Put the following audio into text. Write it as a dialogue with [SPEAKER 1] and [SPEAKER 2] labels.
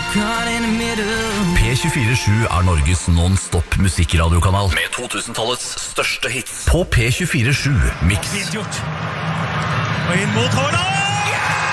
[SPEAKER 1] P24-7 er Norges non-stop musikkradiokanal med 2000-tallets største hits på P24-7 Mix.
[SPEAKER 2] Fint gjort. Og inn mot Haaland!